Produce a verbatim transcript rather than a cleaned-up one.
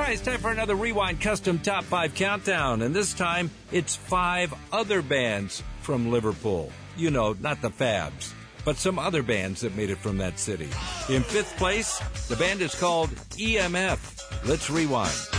Hi, it's time for another Rewind Custom Top five Countdown, and this time it's five other bands from Liverpool. You know, not the Fabs, but some other bands that made it from that city. In fifth place, the band is called E M F. Let's rewind.